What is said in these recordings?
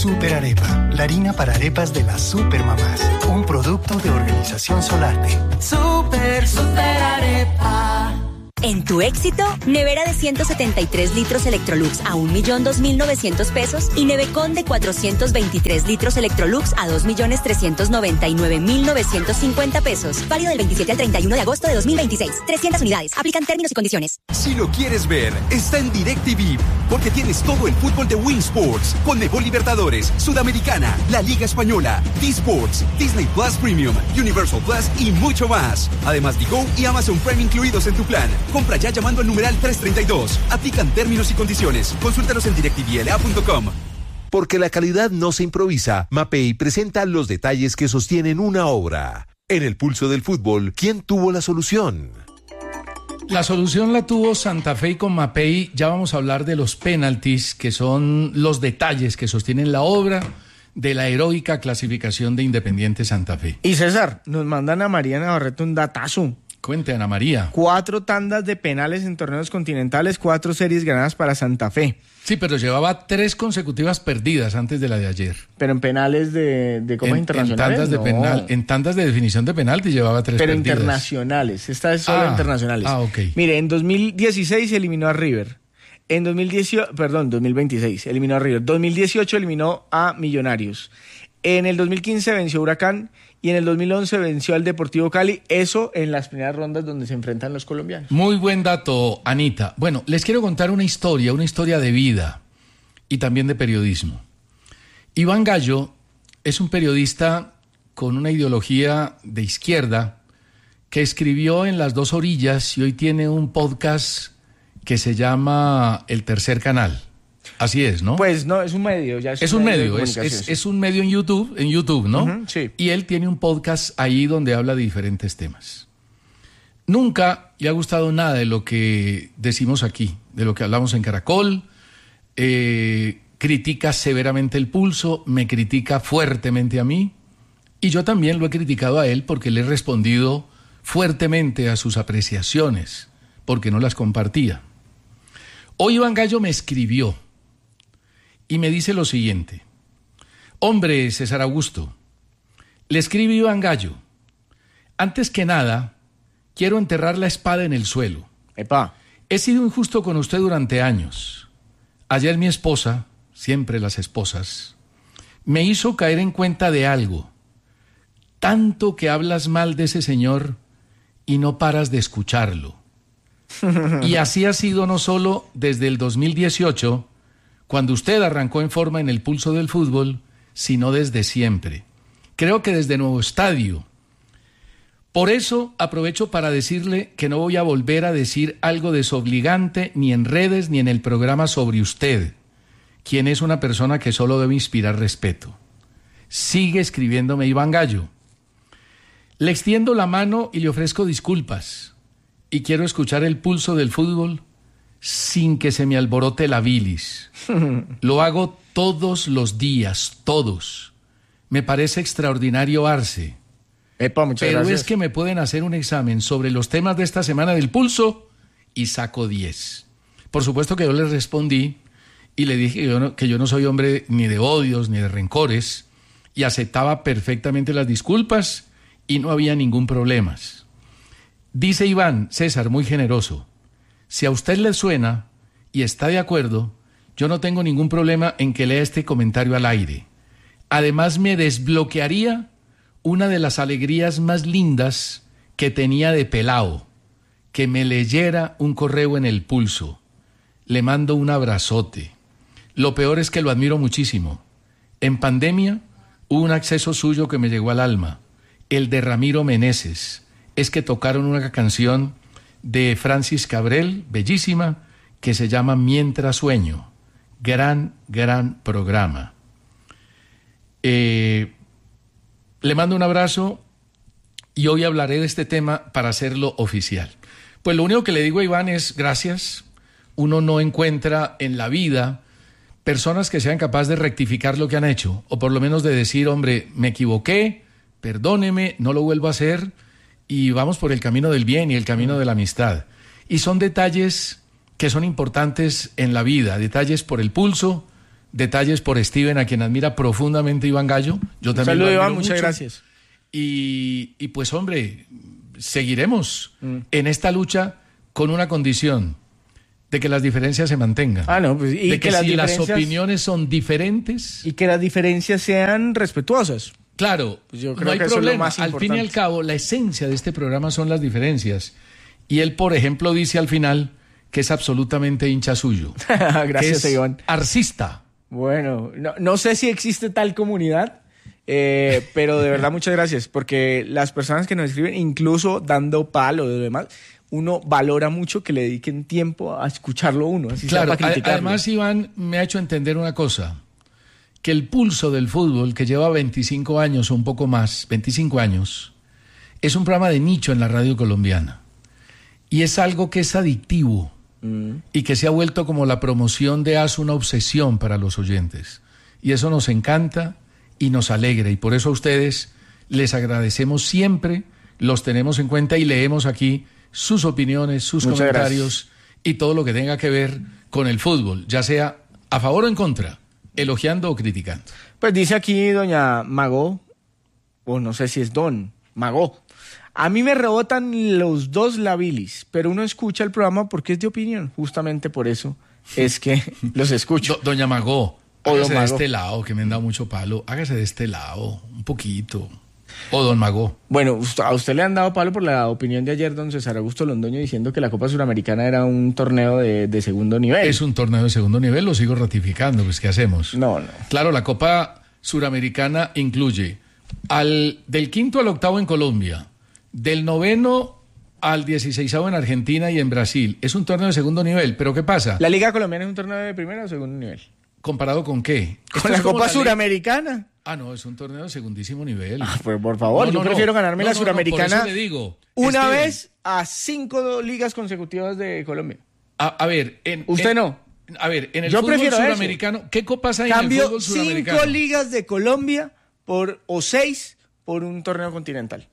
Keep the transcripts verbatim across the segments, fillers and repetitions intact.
Super Arepa, la harina para arepas de las supermamás. Un producto de Organización Solarte. Super, super arepa. En tu éxito, nevera de ciento setenta y tres litros Electrolux a un millón dos mil novecientos pesos y nevecón de cuatrocientos veintitrés litros Electrolux a dos millones trescientos noventa y nueve mil novecientos cincuenta pesos. Válido del veintisiete al treinta y uno de agosto de dos mil veintiséis. trescientas unidades. Aplican términos y condiciones. Si lo quieres ver, está en DirecTV, porque tienes todo el fútbol de Win Sports, Conmebol Libertadores, Sudamericana, la Liga Española, D-Sports, Disney Plus Premium, Universal Plus y mucho más. Además, Digo y Amazon Prime incluidos en tu plan. Compra ya llamando al numeral trescientos treinta y dos. Aplican términos y condiciones. Consúltalos en direct t v l a punto com. Porque la calidad no se improvisa, Mapei presenta los detalles que sostienen una obra. En el pulso del fútbol, ¿quién tuvo la solución? La solución la tuvo Santa Fe y con Mapei ya vamos a hablar de los penaltis, que son los detalles que sostienen la obra de la heroica clasificación de Independiente Santa Fe. Y César, nos mandan a María Navarrete un datazo. Cuente, Ana María. Cuatro tandas de penales en torneos continentales, cuatro series ganadas para Santa Fe. Sí, pero llevaba tres consecutivas perdidas antes de la de ayer. Pero en penales de, de copas en, internacionales. En tandas, no. de penal, en tandas de definición de penalti llevaba tres pero perdidas. Pero internacionales, esta es solo ah, internacionales. Ah, ok. Mire, en dos mil dieciséis eliminó a River. En dos mil dieciocho, perdón, dos mil veintiséis eliminó a River. dos mil dieciocho eliminó a Millonarios. En el dos mil quince venció a Huracán y en el dos mil once venció al Deportivo Cali. Eso en las primeras rondas donde se enfrentan los colombianos. Muy buen dato, Anita. Bueno, les quiero contar una historia, una historia de vida y también de periodismo. Iván Gallo es un periodista con una ideología de izquierda que escribió en Las Dos Orillas y hoy tiene un podcast que se llama El Tercer Canal. Así es, ¿no? Pues no, es un medio. Ya es, es un medio, medio es, es, es un medio en YouTube, en YouTube, ¿no? Uh-huh, sí. Y él tiene un podcast ahí donde habla de diferentes temas. Nunca le ha gustado nada de lo que decimos aquí, de lo que hablamos en Caracol. Eh, critica severamente el pulso, me critica fuertemente a mí. Y yo también lo he criticado a él porque le he respondido fuertemente a sus apreciaciones, porque no las compartía. Hoy Iván Gallo me escribió y me dice lo siguiente. Hombre, César Augusto, le escribe Iván Gallo. Antes que nada, quiero enterrar la espada en el suelo. Epa. He sido injusto con usted durante años. Ayer mi esposa, siempre las esposas, me hizo caer en cuenta de algo. Tanto que hablas mal de ese señor y no paras de escucharlo. Y así ha sido no solo desde el dos mil dieciocho, cuando usted arrancó en forma en el pulso del fútbol, sino desde siempre. Creo que desde Nuevo Estadio. Por eso aprovecho para decirle que no voy a volver a decir algo desobligante ni en redes ni en el programa sobre usted, quien es una persona que solo debe inspirar respeto. Sigue escribiéndome Iván Gallo. Le extiendo la mano y le ofrezco disculpas. Y quiero escuchar el pulso del fútbol sin que se me alborote la bilis. Lo hago todos los días, todos. Me parece extraordinario Arce. Epa, muchas Pero gracias. es que me pueden hacer un examen sobre los temas de esta semana del pulso y saco diez. Por supuesto que yo le respondí y le dije que yo, no, que yo no soy hombre ni de odios ni de rencores y aceptaba perfectamente las disculpas y no había ningún problema. Dice Iván, César, muy generoso, si a usted le suena y está de acuerdo, yo no tengo ningún problema en que lea este comentario al aire. Además me desbloquearía una de las alegrías más lindas que tenía de pelao, que me leyera un correo en el pulso. Le mando un abrazote. Lo peor es que lo admiro muchísimo. En pandemia hubo un acceso suyo que me llegó al alma, el de Ramiro Meneses. Es que tocaron una canción de Francis Cabrel, bellísima, que se llama Mientras Sueño. Gran, gran programa. Eh, le mando un abrazo y hoy hablaré de este tema para hacerlo oficial. Pues lo único que le digo a Iván es gracias. Uno no encuentra en la vida personas que sean capaces de rectificar lo que han hecho, o por lo menos de decir, hombre, me equivoqué, perdóneme, no lo vuelvo a hacer, y vamos por el camino del bien y el camino de la amistad. Y son detalles que son importantes en la vida, detalles por el pulso, Detalles por Steven, a quien admira profundamente Iván Gallo. Yo también Saludos, lo Iván, admiro muchas mucho. gracias. Y, y pues, hombre, seguiremos mm. en esta lucha con una condición: de que las diferencias se mantengan. Ah, no, pues, y de que, que las si diferencias... las opiniones son diferentes... Y que las diferencias sean respetuosas. Claro, pues yo creo no hay que problema. Eso es lo más al fin y al cabo, la esencia de este programa son las diferencias. Y él, por ejemplo, dice al final que es absolutamente hincha suyo. Gracias, que es Iván. Arcista. Bueno, no, no sé si existe tal comunidad, eh, pero de verdad muchas gracias, porque las personas que nos escriben, incluso dando palo y lo demás, uno valora mucho que le dediquen tiempo a escucharlo uno, así claro, sea para criticarlo. Además, Iván me ha hecho entender una cosa, que el pulso del fútbol, que lleva veinticinco años o un poco más, veinticinco años, es un programa de nicho en la radio colombiana. Y es algo que es adictivo mm. y que se ha vuelto como la promoción de A S una obsesión para los oyentes. Y eso nos encanta y nos alegra. Y por eso a ustedes les agradecemos siempre, los tenemos en cuenta y leemos aquí sus opiniones, sus Muchas comentarios gracias. Y todo lo que tenga que ver con el fútbol, ya sea a favor o en contra, elogiando o criticando. Pues dice aquí doña Magó, o no sé si es don Magó, a mí me rebotan los dos la bilis, pero uno escucha el programa porque es de opinión, justamente por eso es que los escucho. Do, doña Magó, o hágase don de Magó. este lado, que me han dado mucho palo, hágase de este lado, un poquito. O don Magó. Bueno, a usted le han dado palo por la opinión de ayer, don César Augusto Londoño, diciendo que la Copa Suramericana era un torneo de, de segundo nivel. Es un torneo de segundo nivel, lo sigo ratificando, pues ¿qué hacemos? No, no. Claro, la Copa Suramericana incluye al del quinto al octavo en Colombia, del noveno al dieciseisavo en Argentina y en Brasil. Es un torneo de segundo nivel, pero ¿qué pasa? ¿La Liga Colombiana es un torneo de primero o segundo nivel? ¿Comparado con qué? Con la Copa Suramericana. Ah, no, es un torneo de segundísimo nivel. Ah, pues por favor, no, no, yo prefiero no, ganarme no, la no, Suramericana no, por eso le digo, una Steven, vez a cinco ligas consecutivas de Colombia. A, a ver, en, usted en, no. A ver, en el yo fútbol prefiero suramericano, eso. ¿Qué copas hay Cambio en el fútbol suramericano? Cinco ligas de Colombia por o seis por un torneo continental.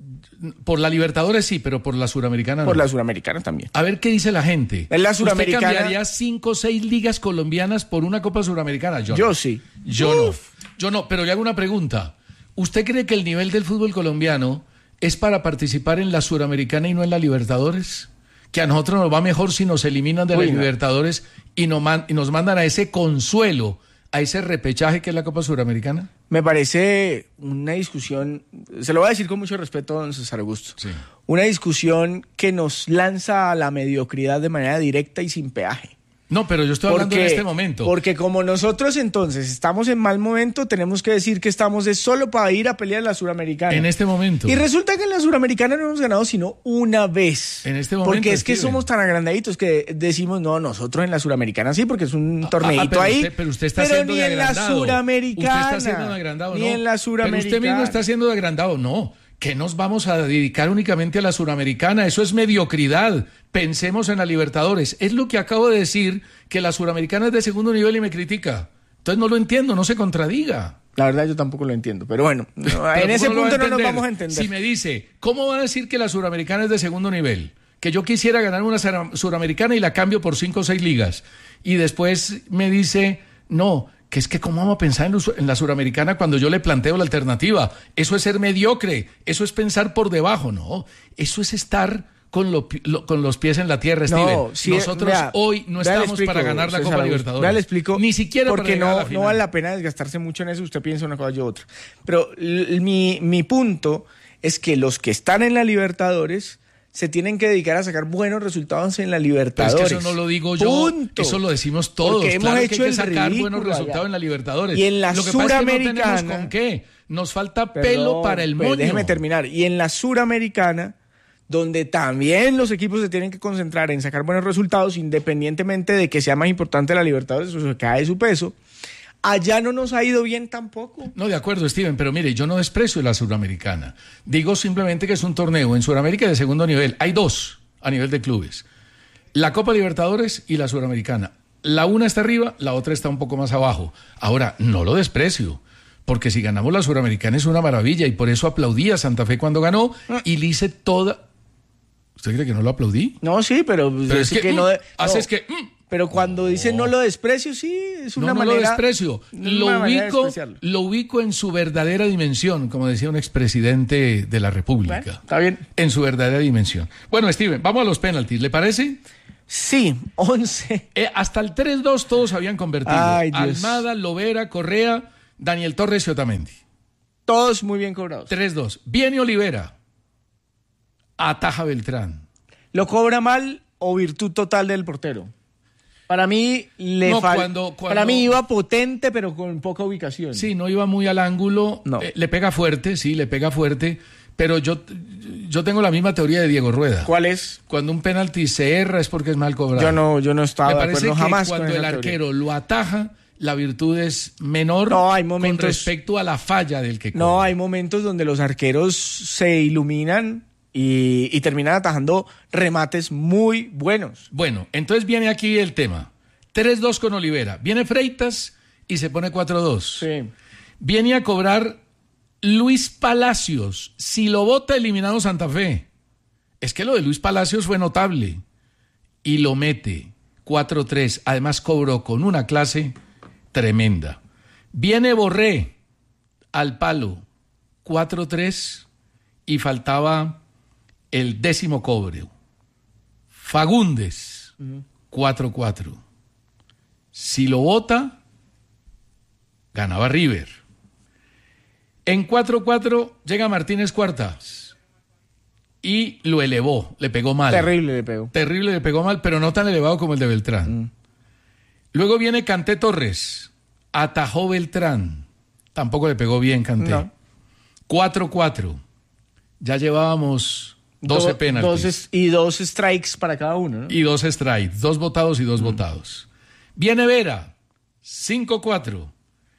Por la Libertadores sí, pero por la Suramericana no. Por la Suramericana también. A ver qué dice la gente. En la Suramericana. ¿Usted cambiaría cinco o seis ligas colombianas por una Copa Suramericana? Yo, yo no. sí. Yo Uf. no. Yo no, pero le hago una pregunta. ¿Usted cree que el nivel del fútbol colombiano es para participar en la Suramericana y no en la Libertadores? Que a nosotros nos va mejor si nos eliminan de Uy, la no. Libertadores y, no man, y nos mandan a ese consuelo, a ese repechaje que es la Copa Suramericana. Me parece una discusión, se lo voy a decir con mucho respeto a don César Augusto, Sí. una discusión que nos lanza a la mediocridad de manera directa y sin peaje. No, pero yo estoy hablando en este momento. Porque como nosotros entonces estamos en mal momento, tenemos que decir que estamos de solo para ir a pelear la Suramericana. En este momento. Y resulta que en la Suramericana no hemos ganado sino una vez. En este momento. Porque es que Steven. somos tan agrandaditos que decimos, no, nosotros en la Suramericana sí, porque es un torneito ah, pero ahí. Usted, pero usted está pero haciendo ni de en la agrandado. Suramericana. Usted está haciendo de agrandado, Ni no. en la Suramericana. Pero usted mismo está haciendo de agrandado, no. Que nos vamos a dedicar únicamente a la Suramericana. Eso es mediocridad. Pensemos en la Libertadores. Es lo que acabo de decir, que la Suramericana es de segundo nivel y me critica. Entonces no lo entiendo, no se contradiga. La verdad yo tampoco lo entiendo, pero bueno, no, Pero en ese ¿cómo lo va a punto no nos entender? vamos a entender. Si me dice, ¿cómo va a decir que la Suramericana es de segundo nivel? Que yo quisiera ganar una Suramericana y la cambio por cinco o seis ligas. Y después me dice, no, que es que cómo vamos a pensar en, en la Suramericana cuando yo le planteo la alternativa. Eso es ser mediocre, eso es pensar por debajo, no. Eso es estar con, lo, lo, con los pies en la tierra, no, Steven. si, Nosotros vea, hoy no vea, estamos explico, para ganar la César Copa Augusto, Libertadores. vea, le explico, Ni siquiera porque para llegar no, a la final. no vale la pena desgastarse mucho en eso, usted piensa una cosa y yo otra. Pero l- mi, mi punto es que los que están en la Libertadores se tienen que dedicar a sacar buenos resultados en la Libertadores. Pero es que eso no lo digo yo, Punto. eso lo decimos todos. Porque hemos claro hecho que hay que el sacar ridículo buenos resultados allá. en la Libertadores. Y en la lo que pasa es que no Suramericana- tenemos con qué. Nos falta Perdón, pelo para el pues, moño. déjeme terminar. Y en la Suramericana, donde también los equipos se tienen que concentrar en sacar buenos resultados, independientemente de que sea más importante la Libertadores, eso se cae de su peso, allá no nos ha ido bien tampoco. No, de acuerdo, Steven, pero mire, yo no desprecio la Suramericana. Digo simplemente que es un torneo en Sudamérica de segundo nivel. Hay dos a nivel de clubes. La Copa Libertadores y la Suramericana. La una está arriba, la otra está un poco más abajo. Ahora, no lo desprecio, porque si ganamos la Suramericana es una maravilla y por eso aplaudí a Santa Fe cuando ganó y le hice toda... ¿Usted cree que no lo aplaudí? No, sí, pero, Pero es que, que mm, no, haces no. que... mm, pero cuando dice no lo desprecio, sí, es una no, no manera... lo desprecio, lo una manera de ubico, despreciarlo. lo ubico en su verdadera dimensión, como decía un expresidente de la República. Bueno, está bien. En su verdadera dimensión. Bueno, Steven, vamos a los penaltis, ¿le parece? Sí, once. Eh, hasta el tres dos todos habían convertido. Ay, Dios. Almada, Lovera, Correa, Daniel Torres y Otamendi. Todos muy bien cobrados. tres dos. Viene Olivera. Ataja Beltrán. ¿Lo cobra mal o virtud total del portero? Para mí le No, falta. cuando- cuando- Para mí iba potente, pero con poca ubicación. Sí, no iba muy al ángulo. No. Eh, le pega fuerte, sí, le pega fuerte. Pero yo, yo tengo la misma teoría de Diego Rueda. ¿Cuál es? Cuando un penalti se erra es porque es mal cobrado. Yo no, yo no estaba Me de parece acuerdo que jamás cuando con el esa teoría. arquero lo ataja, la virtud es menor No, hay momentos- con respecto a la falla del que cobra. No, hay momentos donde los arqueros se iluminan y, y terminan atajando remates muy buenos. Bueno, entonces viene aquí el tema. tres dos con Olivera. Viene Freitas y se pone cuatro dos. Sí. Viene a cobrar Luis Palacios. Si lo vota, eliminado Santa Fe. Es que lo de Luis Palacios fue notable. Y lo mete cuatro tres. Además cobró con una clase tremenda. Viene Borré al palo cuatro tres y faltaba el décimo cobre. Fagundes cuatro cuatro. Si lo vota, ganaba River. En cuatro cuatro llega Martínez Cuartas y lo elevó, le pegó mal. Terrible le pegó. Terrible, le pegó mal, pero no tan elevado como el de Beltrán. Mm. Luego viene Kanté Torres, atajó Beltrán, tampoco le pegó bien Kanté. No. cuatro cuatro, ya llevábamos doce Do- penaltis. dos es- y dos strikes para cada uno, ¿no? Y dos strikes, dos votados y dos Mm. votados. Viene Vera, cinco cuatro.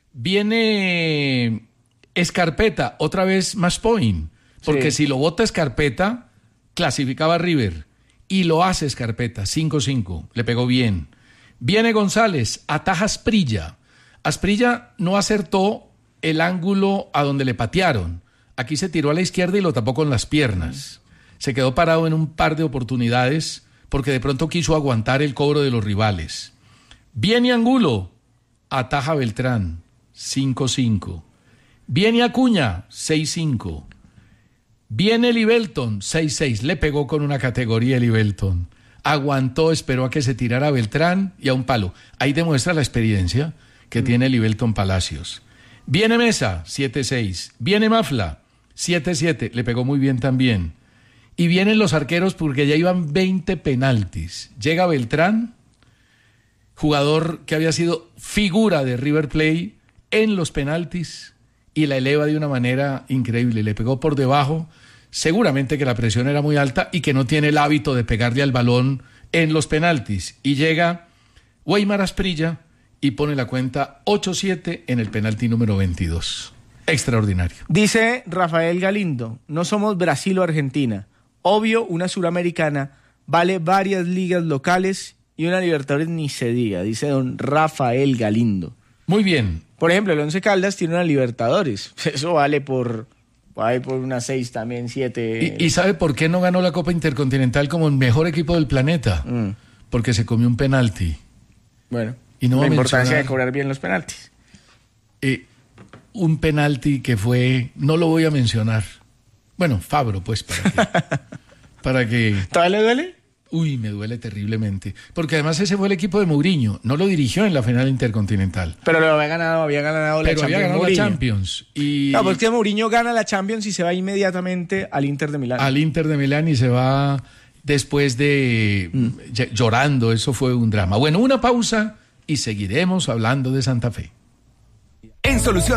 Viene Escarpeta, otra vez más point. Porque Sí. si lo vota Escarpeta, clasificaba a River. Y lo hace Escarpeta, cinco cinco. Le pegó bien. Viene González, ataja Asprilla. Asprilla no acertó el ángulo a donde le patearon. Aquí se tiró a la izquierda y lo tapó con las piernas. Se quedó parado en un par de oportunidades porque de pronto quiso aguantar el cobro de los rivales. Viene Angulo, ataja Beltrán, cinco cinco. Viene Acuña, seis cinco. Viene Libelton, seis seis. Le pegó con una categoría Libelton. Aguantó, esperó a que se tirara Beltrán y a un palo. Ahí demuestra la experiencia que mm. tiene Libelton Palacios. Viene Mesa, siete seis. Viene Mafla, siete siete. Le pegó muy bien también. Y vienen los arqueros porque ya iban veinte penaltis. Llega Beltrán, jugador que había sido figura de River Plate en los penaltis, y la eleva de una manera increíble. Le pegó por debajo, seguramente que la presión era muy alta y que no tiene el hábito de pegarle al balón en los penaltis. Y llega Weimar Asprilla y pone la cuenta ocho siete en el penalti número veintidós. Extraordinario. Dice Rafael Galindo, no somos Brasil o Argentina. Obvio, una suramericana vale varias ligas locales y una Libertadores ni se diga, dice don Rafael Galindo. Muy bien. Por ejemplo, el Once Caldas tiene una Libertadores. Eso vale por, vale por unas seis también, siete. ¿Y, ¿Y sabe por qué no ganó la Copa Intercontinental como el mejor equipo del planeta? Mm. Porque se comió un penalti. Bueno, y no la va a importancia mencionar, de cobrar bien los penaltis. Eh, un penalti que fue, no lo voy a mencionar. Bueno, Fabro, pues, para que... para que ¿Todavía le duele? Uy, me duele terriblemente. Porque además ese fue el equipo de Mourinho. No lo dirigió en la final intercontinental. Pero lo había ganado, había ganado la Pero Champions. había ganado Mourinho. la Champions. Y No, pues que Mourinho gana la Champions y se va inmediatamente al Inter de Milán. al Inter de Milán y se va después de Mm. llorando. Eso fue un drama. Bueno, una pausa y seguiremos hablando de Santa Fe. En Solución